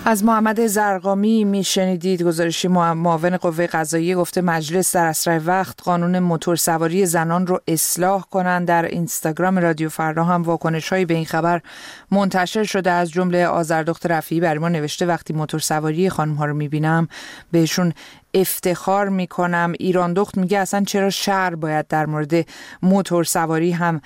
از محمد زرقامی میشنیدید. گزارشی معاون قوه قضاییه گفته مجلس در اسرع وقت قانون موتورسواری زنان رو اصلاح کنند. در اینستاگرام رادیو فردا هم واکنش‌هایی به این خبر منتشر شده. از جمله آذردخت رفیعی برای ما نوشته وقتی موتورسواری خانم‌ها رو می‌بینم بهشون افتخار میکنم. ایران دخت میگه اصلا چرا شهر باید در مورد موتور سواری هم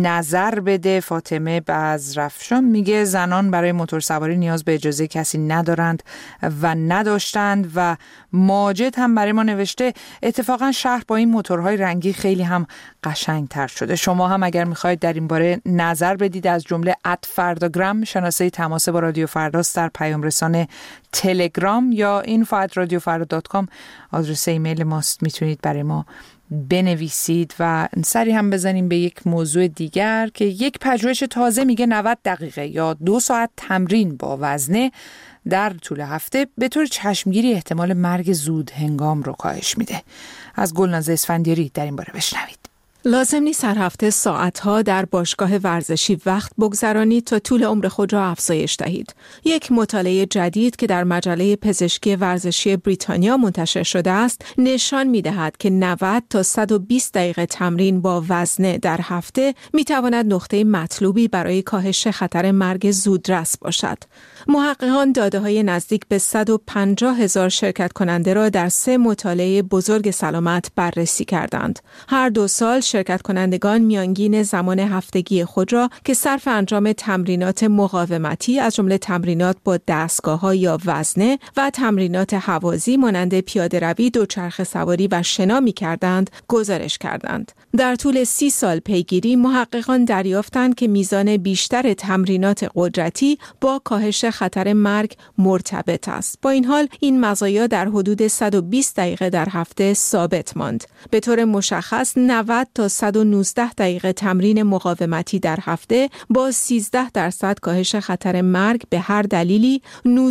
نظر بده. فاطمه بزرفشان میگه زنان برای موتور سواری نیاز به اجازه کسی ندارند و نداشتند. و ماجد هم برای ما نوشته اتفاقا شهر با این موتورهای رنگی خیلی هم قشنگتر شده. شما هم اگر میخواید در این باره نظر بدید از جمله @فرداگرام شناسه تماس با رادیو فرداست در پیام رسان تلگرام یا info@radiofarda.com آدرس ایمیل ماست. میتونید برای ما بنویسید و سری هم بزنیم به یک موضوع دیگر که یک پژوهش تازه میگه 90 دقیقه یا 2 ساعت تمرین با وزنه در طول هفته به طور چشمگیری احتمال مرگ زود هنگام رو کاهش میده. از گلناز اسفندیاری در این باره بشنوید. لازم نیست هر هفته ساعتها در باشگاه ورزشی وقت بگذرانید تا طول عمر خود را افزایش دهید. یک مطالعه جدید که در مجله پزشکی ورزشی بریتانیا منتشر شده است، نشان می‌دهد که 90 تا 120 دقیقه تمرین با وزنه در هفته می‌تواند نقطه مطلوبی برای کاهش خطر مرگ زودرس باشد. محققان داده‌های نزدیک به 150,000 شرکت کننده را در 3 مطالعه بزرگ سلامت بررسی کردند. هر 2 سال شرکت کنندگان میانگین زمان هفتگی خود را که صرف انجام تمرینات مقاومتی از جمله تمرینات با دستگاه‌ها یا وزنه و تمرینات هوازی مانند پیاده‌روی، دوچرخه سواری و شنا می‌کردند گزارش کردند. در طول 30 سال پیگیری محققان دریافتند که میزان بیشتر تمرینات قدرتی با کاهش خطر مرگ مرتبط است. با این حال این مزایا در حدود 120 دقیقه در هفته ثابت ماند. به طور مشخص 90 تا 119 دقیقه تمرین مقاومتی در هفته با 13% کاهش خطر مرگ به هر دلیلی،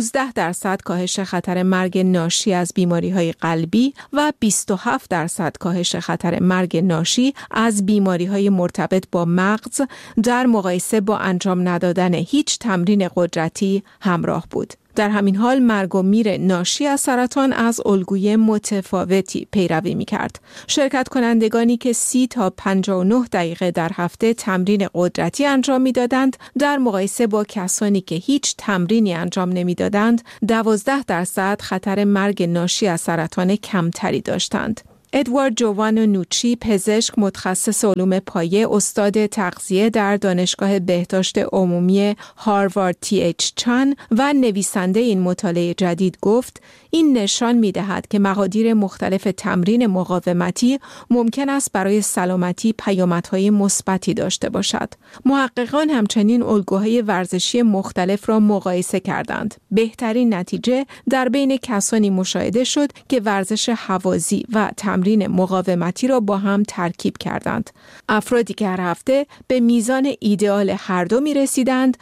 19% کاهش خطر مرگ ناشی از بیماری‌های قلبی و 27% کاهش خطر مرگ ناشی از بیماری‌های مرتبط با مغز در مقایسه با انجام ندادن هیچ تمرین قدرتی همراه بود. در همین حال مرگ و میر ناشی از سرطان از الگوی متفاوتی پیروی می‌کرد. شرکت کنندگانی که 30 تا 59 دقیقه در هفته تمرین قدرتی انجام می‌دادند در مقایسه با کسانی که هیچ تمرینی انجام نمی‌دادند 12% خطر مرگ ناشی از سرطان کمتری داشتند. ادوارد جوانو نوچی، پزشک متخصص علوم پایه، استاد تغذیه در دانشگاه بهداشت عمومی هاروارد TH چان و نویسنده این مطالعه جدید گفت این نشان می‌دهد که مقادیر مختلف تمرین مقاومتی ممکن است برای سلامتی پیامدهای مثبتی داشته باشد. محققان همچنین الگوهای ورزشی مختلف را مقایسه کردند. بهترین نتیجه در بین کسانی مشاهده شد که ورزش هوازی و تمرین مقاومتی را با هم ترکیب کردند. افرادی که هر هفته به میزان ایدئال هر دو می‌رسیدند،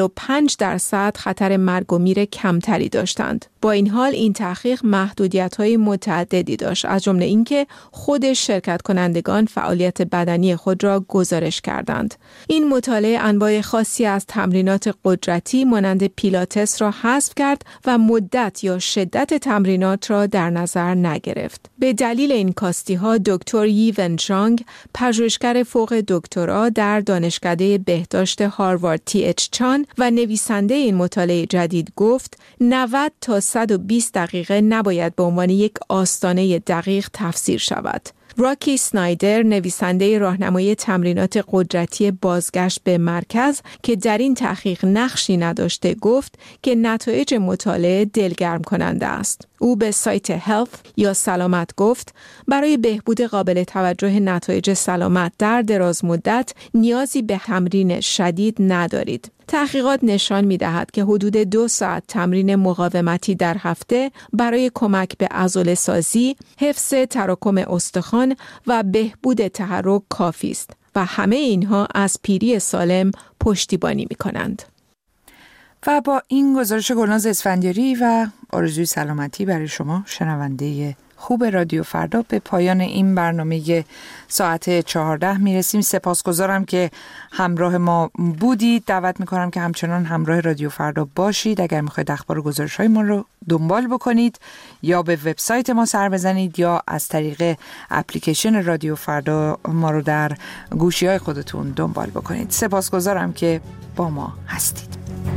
45% خطر مرگ و میر کمتری داشتند. با این حال این تحقیق محدودیت‌های متعددی داشت، از جمله اینکه خود شرکت کنندگان فعالیت بدنی خود را گزارش کردند. این مطالعه انواع خاصی از تمرینات قدرتی مانند پیلاتس را حذف کرد و مدت یا شدت تمرینات را در نظر نگرفت. به دلیل این کاستی‌ها دکتر یی ون چانگ، پژوهشگر فوق دکترا در دانشکده بهداشت هاروارد TH چان و نویسنده این مطالعه جدید گفت 90 تا 120 دقیقه نباید به عنوان یک آستانه دقیق تفسیر شود. راکی سنایدر، نویسنده راهنمای تمرینات قدرتی بازگشت به مرکز که در این تحقیق نقشی نداشته، گفت که نتایج مطالعه دلگرم کننده است. او به سایت هلت یا سلامت گفت برای بهبود قابل توجه نتایج سلامت در دراز مدت نیازی به تمرین شدید ندارید. تحقیقات نشان می‌دهد که حدود 2 ساعت تمرین مقاومتی در هفته برای کمک به عضله‌سازی، حفظ تراکم استخوان و بهبود تحرک کافی است و همه اینها از پیری سالم پشتیبانی می‌کنند. و با این گزارش گلناز اسفندیاری و آرزوی سلامتی برای شما شنونده خوب رادیو فردا به پایان این برنامه ساعت 14 میرسیم. سپاسگزارم که همراه ما بودید. دعوت میکنم که همچنان همراه رادیو فردا باشید. اگر میخواید اخبار و گزارش‌های ما رو دنبال بکنید یا به وبسایت ما سر بزنید یا از طریق اپلیکیشن رادیو فردا ما رو در گوشی‌های خودتون دنبال بکنید. سپاسگزارم که با ما هستید.